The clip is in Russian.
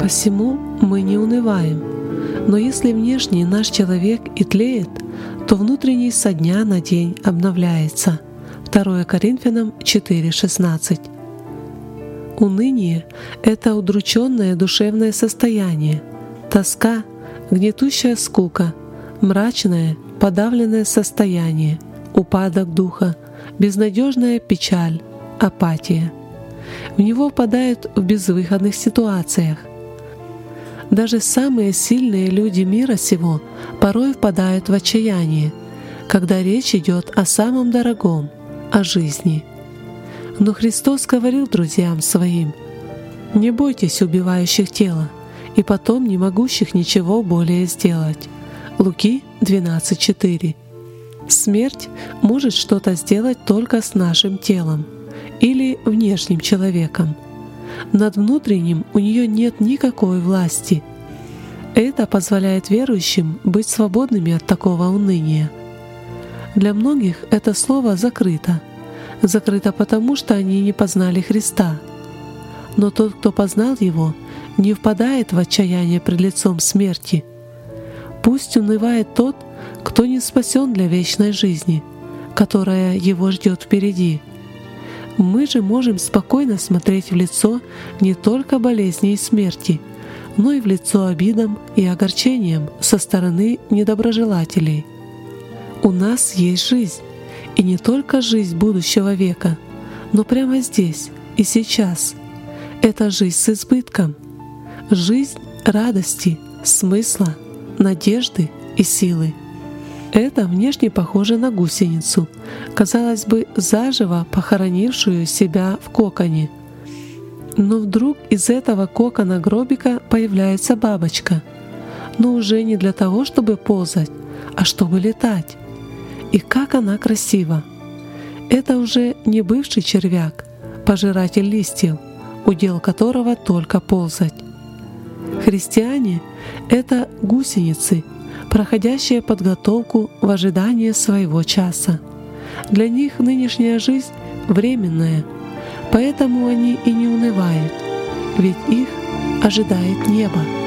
Посему мы не унываем, но если внешний наш человек и тлеет, то внутренний со дня на день обновляется. 2 Коринфянам 4:16. Уныние — это удрученное душевное состояние, тоска, гнетущая скука, мрачное, подавленное состояние, упадок духа, безнадежная печаль, апатия. В него впадают в безвыходных ситуациях. Даже самые сильные люди мира сего порой впадают в отчаяние, когда речь идет о самом дорогом — о жизни. Но Христос говорил друзьям Своим: «Не бойтесь убивающих тело и потом не могущих ничего более сделать». Луки 12:4. Смерть может что-то сделать только с нашим телом или внешним человеком. Над внутренним у нее нет никакой власти. Это позволяет верующим быть свободными от такого уныния. Для многих это слово закрыто. Закрыто потому, что они не познали Христа. Но тот, кто познал Его, не впадает в отчаяние пред лицом смерти. Пусть унывает тот, кто не спасен для вечной жизни, которая его ждет впереди. Мы же можем спокойно смотреть в лицо не только болезни и смерти, но и в лицо обидам и огорчениям со стороны недоброжелателей. У нас есть жизнь, и не только жизнь будущего века, но прямо здесь и сейчас. Это жизнь с избытком, жизнь радости, смысла, надежды и силы. Это внешне похоже на гусеницу, казалось бы, заживо похоронившую себя в коконе. Но вдруг из этого кокона-гробика появляется бабочка, но уже не для того, чтобы ползать, а чтобы летать. И как она красива! Это уже не бывший червяк, пожиратель листьев, удел которого только ползать. Христиане — это гусеницы, проходящие подготовку в ожидании своего часа. Для них нынешняя жизнь временная, поэтому они и не унывают, ведь их ожидает небо.